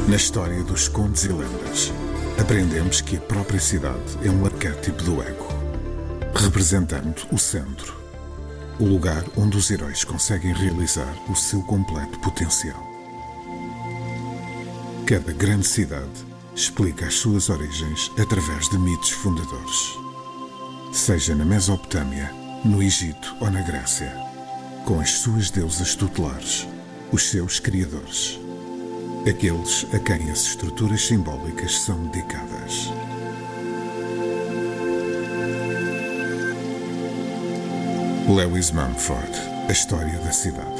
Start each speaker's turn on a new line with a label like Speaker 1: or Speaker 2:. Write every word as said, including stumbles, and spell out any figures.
Speaker 1: Na história dos contos e lendas, aprendemos que a própria cidade é um arquétipo do ego, representando o centro, o lugar onde os heróis conseguem realizar o seu completo potencial. Cada grande cidade explica as suas origens através de mitos fundadores. Seja na Mesopotâmia, no Egito ou na Grécia, com as suas deusas tutelares, os seus criadores, aqueles a quem as estruturas simbólicas são dedicadas. Lewis Mumford, A História da Cidade.